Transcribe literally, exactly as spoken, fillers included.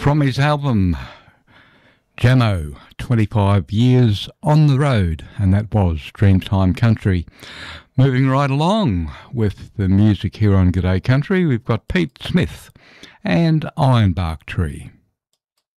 From his album Jamo, twenty-five years on the road, and that was Dreamtime Country. Moving right along with the music here on G'day Country, we've got Pete Smith and Ironbark Tree.